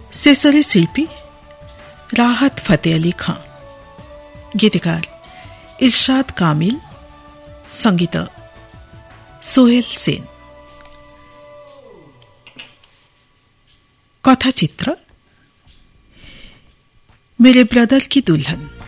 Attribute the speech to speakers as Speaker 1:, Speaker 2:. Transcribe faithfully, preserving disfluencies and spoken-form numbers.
Speaker 1: Sensory शिल्पी राहत फतेह अली खां, गीतकार इरशाद कामिल, संगीत सोहेल सेन। कथा चित्र मेरे ब्रदर की दुल्हन।